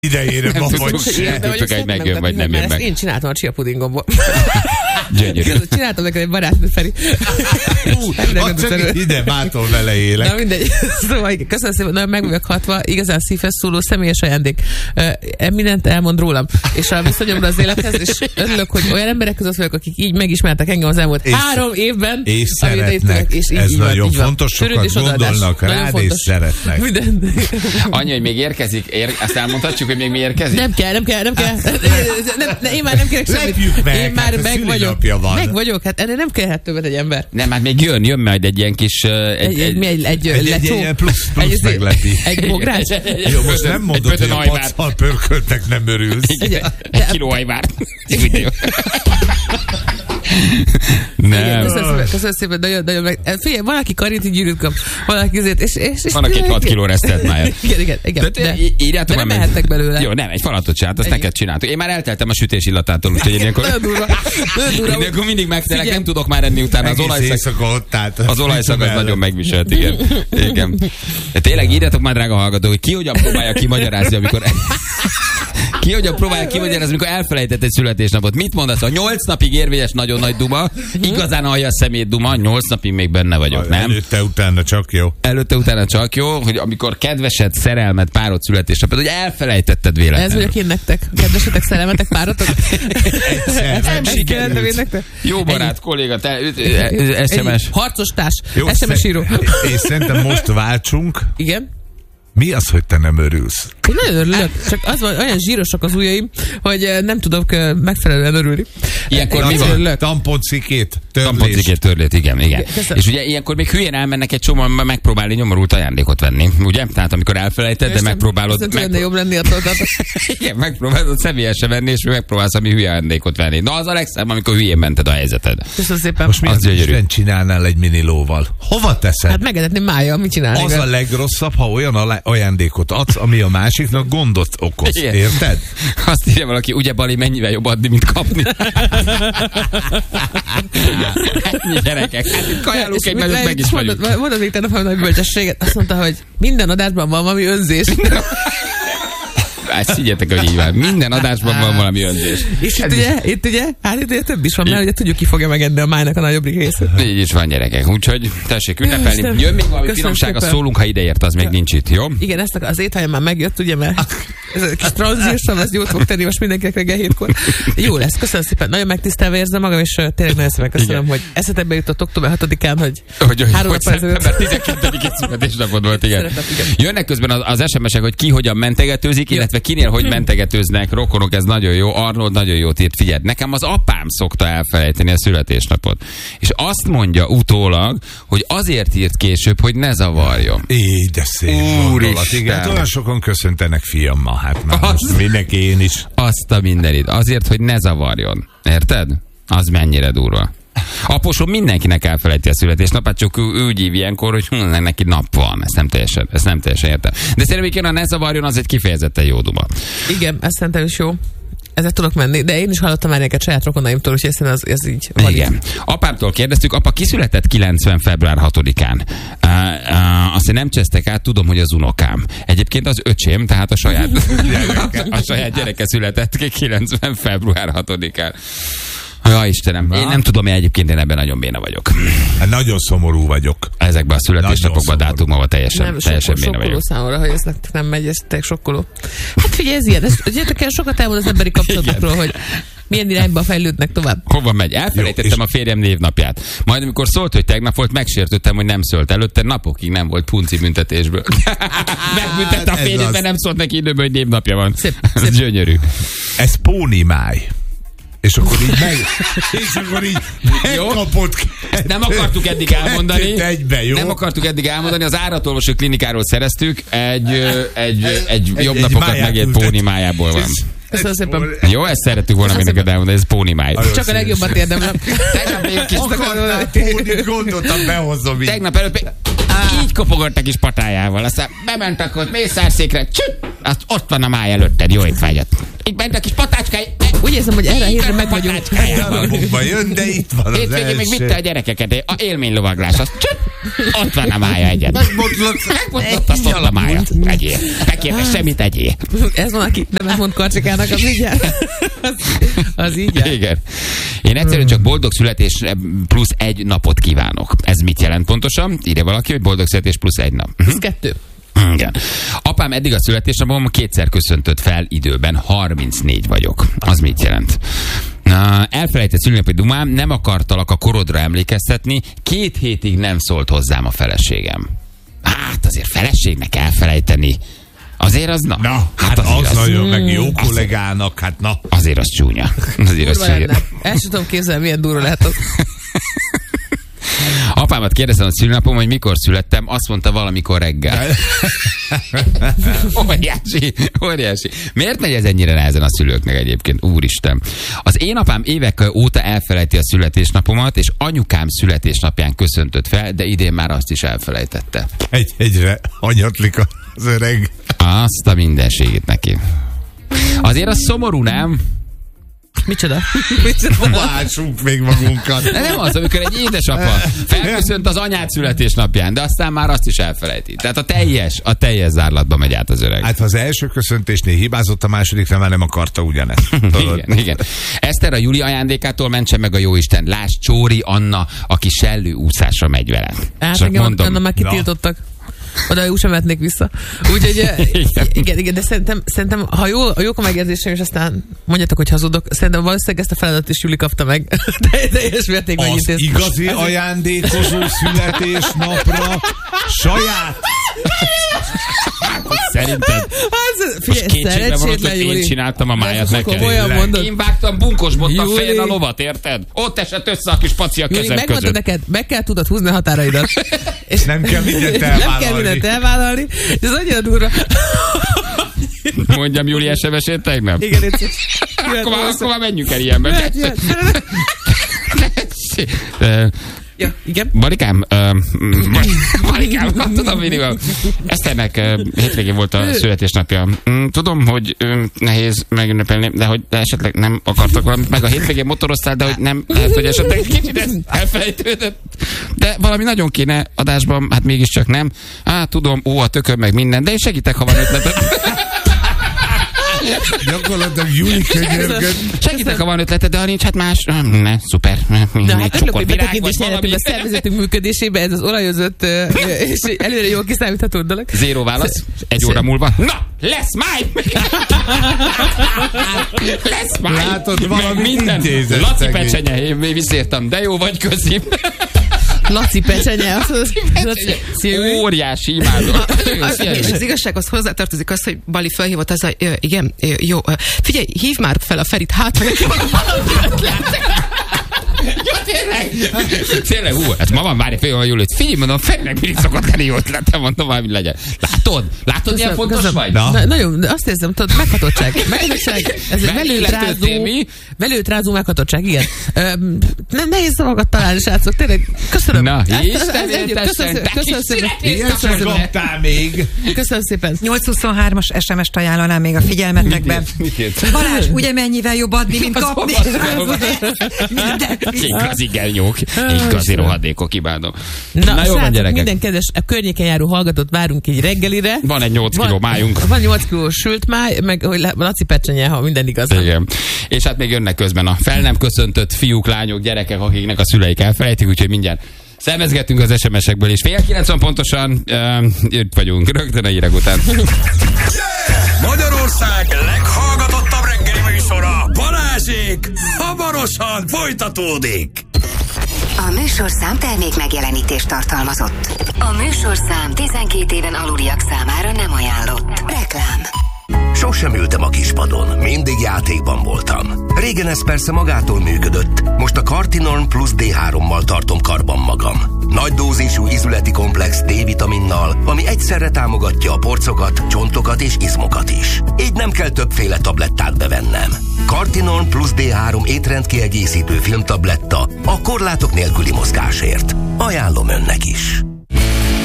idejére ma vagy se. Nem tudtuk, hogy megjön, vagy nem jön meg. Én csináltam a chia pudingomból. Gyönyörű. Csináltam neked egy barátnő, Feri. Csak ide mától vele élek. Na mindegy. Szóval köszönöm szépen, nagyon meg vagyok hatva, igazán szívhez szóló személyes ajándék. Mindent elmond rólam. És a viszonyomra az élethez, és örülök, hogy olyan emberek között vagyok, akik így megismertek engem az elmúlt 3 évben. És szeretnek. És ez nagyon fontos, sokat gondolnak rád, és szeretnek. Annyi, hogy még érkezik. Azt elmondhatjuk, hogy még mi érkezik? Nem kell. Én már nem kérek semmit. Én már meg vagyok. Meg vagyok, hát ennél nem kellhet többet egy ember. Nem, hát még jön majd egy ilyen kis... Egy ilyen plusz meglepi. Egy bogrács. Jó, most nem mondod, hogy a paccal pörköltek nem örülsz. Egy kiló ajvár. Nem. Köszönöm szépen, nagyon meg... Figyelj, valaki karinti gyűrűt kap, valaki azért, és van, aki 6 kiló resztelt májat. Igen. De nem mehettek belőle. Jó, nem, egy falatot csinált, azt neked csináltuk. Én már elteltem a sütés illatától, úgyhogy én ilyenkor... Én akkor mindig megtelek, nem tudok már enni utána. Az olajszag az nagyon megviselt, igen. De tényleg írjatok már, drága hallgató, hogy ki hogyan próbálja kimagyarázni, amikor... Ki hogyan próbálja kimagyarázni, amikor elfelejtett egy születésnapot. Mit mondasz? A 8 napig érvényes nagyon nagy duma, igazán alja a szemét duma, 8 napig még benne vagyok, nem? Előtte-utána csak jó. Előtte-utána csak jó, hogy amikor kedvesed, szerelmed, párod születésnapot, hogy elfelejtetted véletlenül. Ez vagyok én nektek. Kedvesetek, szerelmetek, párotok? Nem sikerült. Jó barát, kolléga, SMS. Harcos társ, SMS író. És szerintem most váltsunk. Igen? Mi az, hogy te nem örülsz? Én nagyon örülök, csak az van, olyan zsírosak az ujjaim, hogy nem tudok megfelelően örülni. Ilyenkor mi van? Tamponcikét, törlét, igen. És ugye ilyenkor még hülyén elmennek egy csomóan megpróbálni nyomorult ajándékot venni, ugye? Tehát amikor elfelejted, de megpróbálod... jobb lenni attól. Igen, megpróbálod személyesen venni, és megpróbálsz ami hülye ajándékot venni. Na az a legszebb, amikor hülyén mented a helyzeted. Köszönöm szépen. Most miért csinálnál egy minilóval? Hova teszed? Hát megedetném mája, mit csinálni? Az a legrosszabb, ha olyan ajándékot adsz, ami a másiknak gondot okoz. Igen. Érted? Azt írja valaki, ugye Bali, mennyivel jobb adni, mint kapni. Ennyi gyerekek. Hát itt kajálunk egy nagyot, meg is vagyunk. Mondod még tegnap valami nagy bölcsességet. Azt mondta, hogy minden adásban van valami önzés. Hát figyeljetek, hogy így van. Minden adásban van valami önzés. És itt ugye több is van, mert ugye tudjuk, ki fogja megenni a májnak a nagyobbik részét. Így is van, gyerekek. Úgyhogy tessék ünnepelni. Jön még valami finomság, a szólunk, ha ideért, az még nincs itt, jó? Igen, ezt az étvágyam már megjött, ugye, mert ez a kis tranzírsam, ez jót fog tenni most mindenkinek reggel 7-kor. Jó lesz, köszönöm szépen. Nagyon megtisztelve érzem magam, és tényleg nagyon szépen köszönöm, hogy eszetekbe jutott október 6-án, hogy 3 nap ezelőtt. Szeptember 12-i születésnapod volt, igen. Jönnek közben az SMS-ek, hogy ki hogyan mentegetőzik, illetve kinél hogy mentegetőznek, rokonok, ez nagyon jó. Arnold nagyon jót írt, figyelj, nekem az apám szokta elfelejteni a születésnapot. És azt mondja utólag, hogy azért írt később, hogy ne zavarjon. Így, de szép gondolat. Igen, olyan sokan köszöntenek, fiam, ma. Hát már most mindenki, én is. Azt a mindenit. Azért, hogy ne zavarjon. Érted? Az mennyire durva. Aposom mindenkinek elfelejti a születésnapát, csak ő úgy hív ilyenkor, hogy neki nap van. Ezt nem teljesen értem. De szerintem, ha ne zavarjon, az egy kifejezetten jó duma. Igen, ezt szerintem is jó. Ezzel tudok menni, de én is hallottam már neked saját rokonaimtól, hogy ez így van. Igen. Apámtól kérdeztük, apa kiszületett 90. február 6-án. Azt nem csesztek át, tudom, hogy az unokám. Egyébként az öcsém, tehát a saját gyereke született 90. február 6-án. Ja, Istenem, én nem tudom, egyébként én ebben nagyon béna vagyok. Hát nagyon szomorú vagyok. Ezekben a születésnapokban, dátumokban teljesen béna vagyok. Számomra, hogy ez nem megy, ez tényleg sokkoló. Hát figyelj, ez ilyen. Tudjátok el, sokat elmond az emberi kapcsolatokról, hogy milyen irányba fejlődnek tovább. Hova megy? Elfelejtettem a férjem névnapját. Majd amikor szólt, hogy tegnap volt, megsértődtem, hogy nem szólt előtte, napokig nem volt punci büntetésből. Megbüntette a férjét, mert nem szólt neki időben, hogy névnapja van. Szép. Gyönyörű. Ez pónimáj. És akkor így megkapott. Nem akartuk eddig elmondani. Jó? Nem akartuk eddig elmondani. Az állatorvosi klinikáról szereztük. Egy jobb napokat megélt pónimájából van. Köszönöm szépen. Jó, ezt szerettük volna még neked elmondani, ez pónimáj. Csak a legjobbat érdemlem. Gondoltam, behozom így. Tegnap előbb így kopogott a kis patájával. Aztán bementek ott mészárszékre. Azt ott van a máj előtted. Jó étvágyat. Itt bent a kis patácskáj. Úgy érzem, hogy erre a hétre meg vagyunk. Darabokba jön, de itt van az hétvégén még vitte a gyerekeket. A élménylovaglás. Az ott van a mája egyet. Megbotlott, azt ott a mája. Egyél. Megkérde, semmit egyél. Ez van, aki nem mond Karcsikának, az így jár. Az így jár. Igen. Én egyszerűen csak boldog születés plusz 1 napot kívánok. Ez mit jelent pontosan? Írja valaki, hogy boldog születés plusz 1 nap. Ez 2. Igen. Apám eddig a születésnapom 2-szer köszöntött fel időben, 34 vagyok. Az mit jelent? Elfelejtett szülinapi dumám, nem akartalak a korodra emlékeztetni, 2 hétig nem szólt hozzám a feleségem. Hát azért feleségnek elfelejteni. Azért az na. Na, hát az nagyon meg jó kollégának, hát na. Azért az csúnya. Azért az csúnya. El sem tudom képzelni, milyen durva lehet az. Apámat kérdeztem a szülinapom, hogy mikor születtem, azt mondta valamikor reggel. Óriási. Miért megy ez ennyire nehezen a szülőknek egyébként? Úristen. Az én apám évek óta elfelejti a születésnapomat, és anyukám születésnapján köszöntött fel, de idén már azt is elfelejtette. Egyre anyatlik az öreg. Azt a mindenségét neki. Azért az szomorú, nem? Micsoda? Lássunk még magunkat. De nem az, amikor egy édesapa felköszönt az anyád születésnapján, de aztán már azt is elfelejti. Tehát a teljes zárlatba megy át az öreg. Hát ha az első köszöntésnél hibázott, a másodikra már nem akarta ugyanezt. Igen. Eszter a Juli ajándékától mentse meg a jóisten. Lásd Csóri Anna, aki sellő úszásra megy vele. Hát engem Anna már kitiltottak. Oda úgy sem mehetnék vissza. Úgyhogy igen, de szerintem ha jók a megérzésem, és aztán mondjátok, hogy hazudok, szerintem valószínűleg ezt a feladatot is Juli kapta meg. Teljes mértékben az igazi ajándékozó születésnapra saját. Szerinted? Most kétségbe van ott, hogy én csináltam a májat neked. Én vágtam bunkos bottal fején a lovat, érted? Ott esett össze a kis paci a kezem között. Neked, meg kell tudod húzni a határaidat. És nem kell mindent elvállalni. Nem kell mindent elvállalni. Ez annyira durva. Mondjam Júli SMS-ét tegnap? Igen, akkor már menjünk el ilyenbe. Ja, igen. Marikám, tudom minimum. Eszternek hétvégén volt a születésnapja. Tudom, hogy nehéz megünnepelni, de hogy esetleg nem akartak valamit, meg a hétvégén motoroztál, de hogy nem, lehet, hogy esetleg kicsit ez elfelejtődött. De valami nagyon kéne adásban, hát mégiscsak nem. Tudom, a tököm meg minden, de én segítek, ha van ötleted. Gyakorlatilag Júli könyörgött. Segítek, ha van ötleted, de ha nincs, hát más. Ne, szuper. De hát örülök, hogy betekintés nyeretünk a szervezetünk működésébe, ez az olajozott és előre jól kiszámítható dolog. 0 válasz, 1 óra múlva. Na, lesz máj! Lesz máj! Látod, valami minden. Laci pecsenye, visszértem, de jó vagy, köszi. Laci pecsenye. Óriási, imádom. És az igazsághoz hozzátartozik az, hogy Bali felhívott az a... Igen, jó. Figyelj, hívd már fel a Ferit, hát meg neki valami ötlet. Jó, tényleg, hát ma van, várj, Júli, figyelj, mondom, Ferinek mindig szokott lenni jó ötlete, mondom, valami legyen. Látod, milyen fontos vagy? Nagyon, azt érzem, tudod, meghatottság. Ez egy velőt rázó meghatottság, igen. Nem nehéz szavakat találni, srácok, tényleg, köszönöm. Na, Köszönöm szépen. 823-as SMS-t ajánlanám még a figyelmetekben. Balázs, ugye mennyivel jobb adni, mint kapni? Igazi genyók, igazi rohadékok, imádom. Na jó, van, gyerekek. Minden kedves a környéken járó hallgatót várunk egy reggelire. Van egy 8 kiló májunk. Van 8 kiló sült máj, meg Laci pecsenye, ha minden igaz. Igen. És hát még jönnek közben a fel nem köszöntött fiúk, lányok, gyerekek, akiknek a szüleik elfelejtik, úgyhogy mindjárt szemezgetünk az SMS-ekből, és 8:30 pontosan itt vagyunk, rögtön a hírek után. Magyarország leghallgatottabb reggeli műsora, Balázsék, hamarosan folytatódik. A műsorszám termék megjelenítést tartalmazott. A műsorszám 12 éven aluliak számára nem ajánlott. Reklám. Sosem ültem a kispadon, mindig játékban voltam. Régen ez persze magától működött, most a Cartinorm Plus D3-mal tartom karban magam. Nagy dózisú izületi komplex D-vitaminnal, ami egyszerre támogatja a porcokat, csontokat és izmokat is. Így nem kell többféle tablettát bevennem. Cartinorm Plus D3 étrendkiegészítő filmtabletta a korlátok nélküli mozgásért. Ajánlom önnek is.